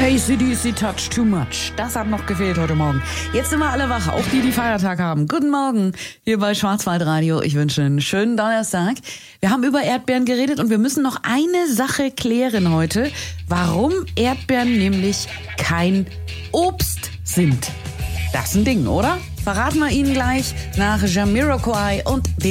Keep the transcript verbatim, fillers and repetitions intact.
A C D C Touch Too Much. Das hat noch gefehlt heute Morgen. Jetzt sind wir alle wach, auch die, die Feiertag haben. Guten Morgen hier bei Schwarzwaldradio. Ich wünsche einen schönen Donnerstag. Wir haben über Erdbeeren geredet und wir müssen noch eine Sache klären heute. Warum Erdbeeren nämlich kein Obst sind. Das ist ein Ding, oder? Verraten wir Ihnen gleich nach Jamiroquai und den